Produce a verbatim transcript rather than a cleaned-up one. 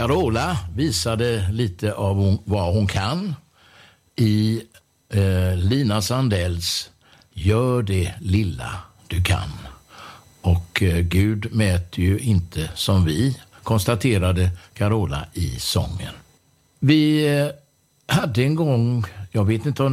Carola visade lite av hon, vad hon kan i eh, Lina Sandells Gör det lilla du kan. Och eh, Gud mäter ju inte som vi, konstaterade Carola i sången. Vi eh, hade en gång, jag vet inte om